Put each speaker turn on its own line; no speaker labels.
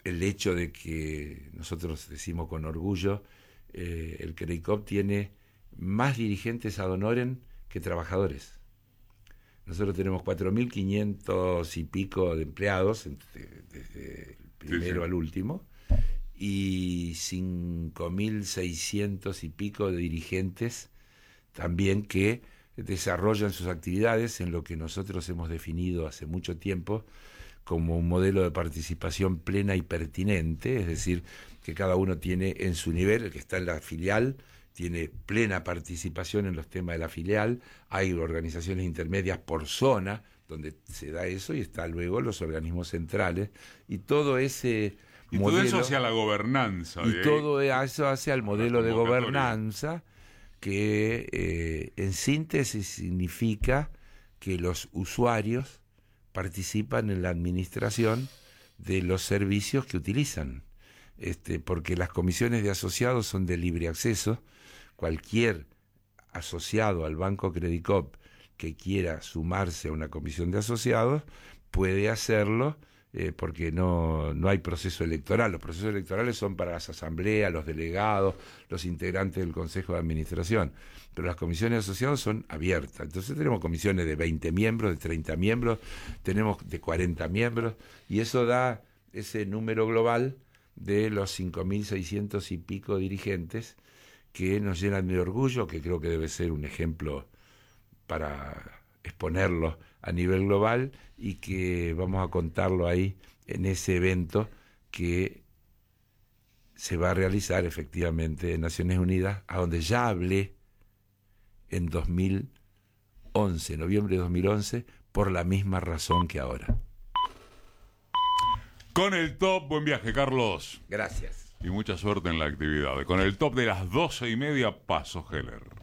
el hecho de que nosotros decimos con orgullo, el CREDICOP tiene más dirigentes ad honorem que trabajadores. Nosotros tenemos 4.500 y pico de empleados, desde el primero al último, y 5.600 y pico de dirigentes también que desarrollan sus actividades en lo que nosotros hemos definido hace mucho tiempo como un modelo de participación plena y pertinente, es decir, que cada uno tiene en su nivel, el que está en la filial tiene plena participación en los temas de la filial, hay organizaciones intermedias por zona donde se da eso, y está luego los organismos centrales, y todo ese
y
modelo,
todo eso hacia la gobernanza.
Y todo eso hacia el modelo de gobernanza, que en síntesis significa que los usuarios participan en la administración de los servicios que utilizan, porque las comisiones de asociados son de libre acceso. Cualquier asociado al Banco CREDICOP que quiera sumarse a una comisión de asociados puede hacerlo, porque no hay proceso electoral. Los procesos electorales son para las asambleas, los delegados, los integrantes del Consejo de Administración, pero las comisiones de asociados son abiertas. Entonces tenemos comisiones de 20 miembros, de 30 miembros, tenemos de 40 miembros, y eso da ese número global de los 5.600 y pico dirigentes que nos llenan de orgullo, que creo que debe ser un ejemplo para exponerlo a nivel global, y que vamos a contarlo ahí en ese evento que se va a realizar efectivamente en Naciones Unidas, a donde ya hablé en 2011, noviembre de 2011, por la misma razón que ahora.
Con el top, buen viaje, Carlos.
Gracias.
Y mucha suerte en la actividad. Con el top de las 12:30, Paso Heller.